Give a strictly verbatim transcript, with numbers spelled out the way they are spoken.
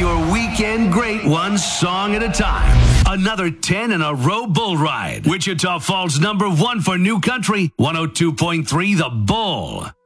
your weekend great one song at a time. Another ten in a row bull ride. Wichita Falls number one for new country, one oh two point three The Bull.